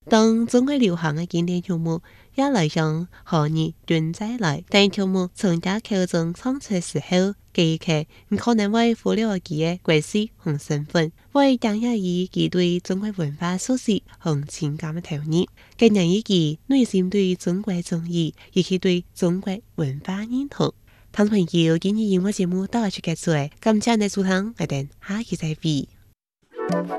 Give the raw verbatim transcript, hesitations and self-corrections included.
当中國流行嘅經典曲目也來向學兒轉載來，但曲目從家口中唱出時候，記憶唔可能會忽略佢嘅國勢同身份，會定下以佢對中國文化熟悉同情感嘅投入，更讓以佢內心對中國忠義以及對中國文化認同。聽眾朋友，今日音樂節目到此結束，感謝你收聽，我哋下期再會。